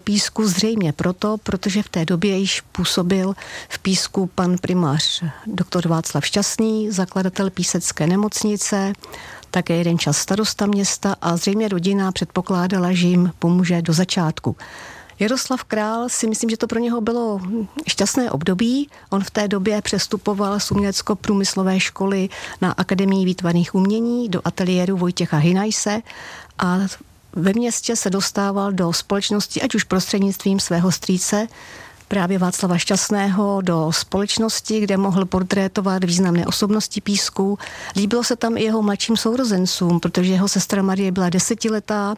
Písku zřejmě proto, protože v té době již působil v Písku pan primář doktor Václav Šťastný, zakladatel Písecké nemocnice, také jeden čas starosta města a zřejmě rodina předpokládala, že jim pomůže do začátku. Jaroslav Král si myslím, že to pro něho bylo šťastné období. On v té době přestupoval z umělecko-průmyslové školy na Akademii výtvarných umění do ateliéru Vojtěcha Hynajse a ve městě se dostával do společnosti, ať už prostřednictvím svého strýce, právě Václava Šťastného, do společnosti, kde mohl portrétovat významné osobnosti Písku. Líbilo se tam i jeho mladším sourozencům, protože jeho sestra Marie byla 10letá,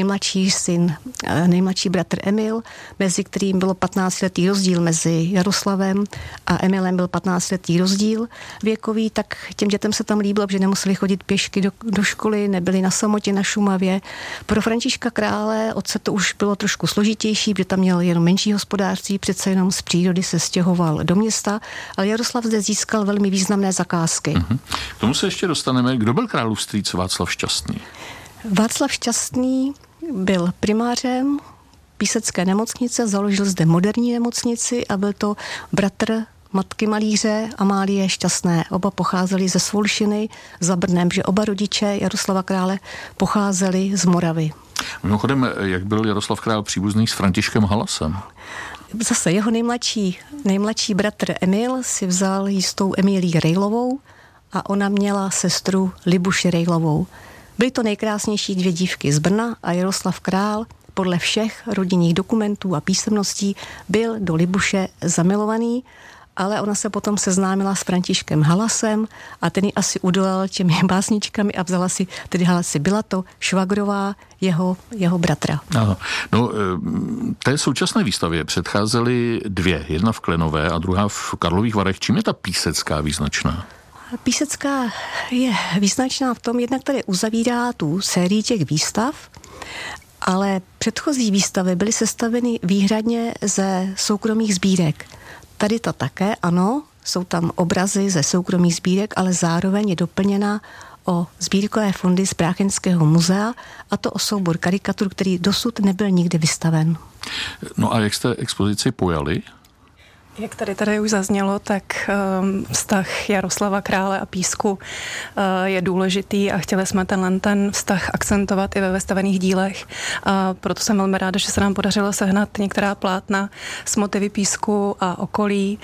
nejmladší bratr Emil, mezi kterým bylo 15letý rozdíl mezi Jaroslavem a Emilem byl 15letý rozdíl věkový, tak těm dětem se tam líbilo, že nemuseli chodit pěšky do školy, nebyli na samotě na Šumavě. Pro Františka Krále otce to už bylo trošku složitější, protože tam měl jenom menší hospodářství, přece jenom z přírody se stěhoval do města, ale Jaroslav zde získal velmi významné zakázky. K tomu se ještě dostaneme. Kdo byl králův strýc Václav Šťastný? Václav Šťastný byl primářem Písecké nemocnice, založil zde moderní nemocnici a byl to bratr matky malíře Amálie Šťastné. Oba pocházeli ze Svolšiny za Brnem, že oba rodiče Jaroslava Krále pocházeli z Moravy. Mimochodem, jak byl Jaroslav Král příbuzný s Františkem Halasem? Zase jeho nejmladší bratr Emil si vzal jistou Emílii Rejlovou a ona měla sestru Libuši Rejlovou. Byly to nejkrásnější dvě dívky z Brna a Jaroslav Král podle všech rodinných dokumentů a písemností byl do Libuše zamilovaný, ale ona se potom seznámila s Františkem Halasem a ten ji asi udolal těmi básničkami a vzala si, tedy Halasi, byla to švagrová jeho bratra. Aha. No, té současné výstavě předcházely dvě, jedna v Klenové a druhá v Karlových Varech. Čím je ta písecká význačná? Písecká je význačná v tom, jednak tady uzavírá tu sérii těch výstav, ale předchozí výstavy byly sestaveny výhradně ze soukromých sbírek. Tady to také, ano, jsou tam obrazy ze soukromých sbírek, ale zároveň je doplněna o sbírkové fondy z Práchenského muzea a to o soubor karikatur, který dosud nebyl nikdy vystaven. No a jak jste expozici pojali? Jak tady už zaznělo, tak vztah Jaroslava Krále a Písku je důležitý a chtěli jsme ten vztah akcentovat i ve vystavených dílech. A proto jsem velmi ráda, že se nám podařilo sehnat některá plátna s motivy Písku a okolí,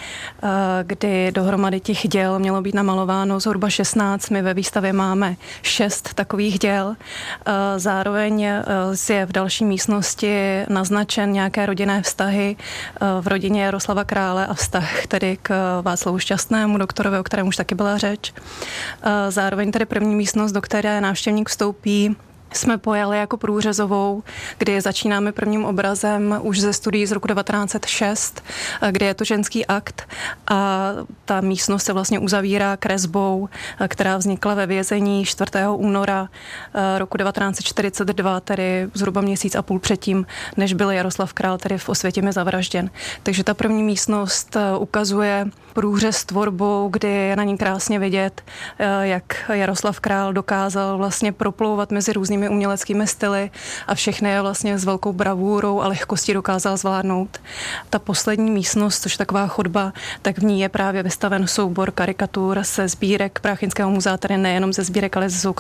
kdy dohromady těch děl mělo být namalováno zhruba 16. My ve výstavě máme 6 takových děl. Zároveň je v další místnosti naznačen nějaké rodinné vztahy v rodině Jaroslava Krále a vztah tedy k Václavu Šťastnému, doktorovi, o kterém už taky byla řeč. Zároveň tedy první místnost, do které návštěvník vstoupí, jsme pojali jako průřezovou, kdy začínáme prvním obrazem už ze studií z roku 1906, kdy je to ženský akt a ta místnost se vlastně uzavírá kresbou, která vznikla ve vězení 4. února roku 1942, tedy zhruba měsíc a půl předtím, než byl Jaroslav Král tedy v Osvětimi zavražděn. Takže ta první místnost ukazuje průřez tvorbou, kdy je na ní krásně vidět, jak Jaroslav Král dokázal vlastně proplouvat mezi různými uměleckými styly a všechny je vlastně s velkou bravůrou a lehkostí dokázal zvládnout. Ta poslední místnost, což je taková chodba, tak v ní je právě vystaven soubor karikatur se sbírek Práchenského muzea, tedy nejenom ze sbírek, ale ze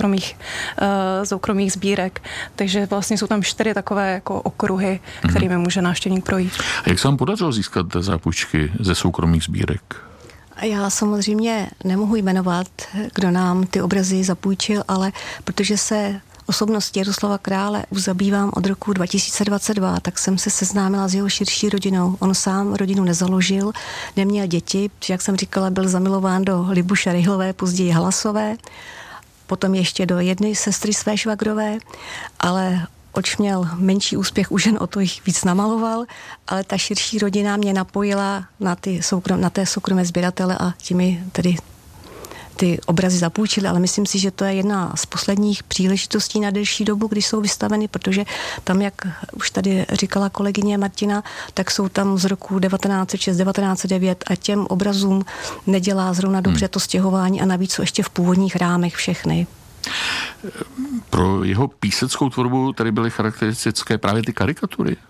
soukromých sbírek. Takže vlastně jsou tam 4 takové jako okruhy, kterými může návštěvník projít. A jak se vám podařilo získat zápůjčky ze soukromých sbírek? Já samozřejmě nemohu jmenovat, kdo nám ty obrazy zapůjčil, ale protože se osobnosti Jaroslava Krále už zabývám od roku 2022, tak jsem se seznámila s jeho širší rodinou. On sám rodinu nezaložil, neměl děti, jak jsem říkala, byl zamilován do Libuše Rejhlové, později Halasové, potom ještě do jedné sestry své švagrové, ale oč měl menší úspěch u žen, o to jich víc namaloval, ale ta širší rodina mě napojila na té soukromé sběratele a těmi tedy ty obrazy zapůjčili, ale myslím si, že to je jedna z posledních příležitostí na delší dobu, když jsou vystaveny, protože tam, jak už tady říkala kolegyně Martina, tak jsou tam z roku 1906, 1909 a těm obrazům nedělá zrovna dobře to stěhování a navíc jsou ještě v původních rámech všechny. Pro jeho píseckou tvorbu tady byly charakteristické právě ty karikatury?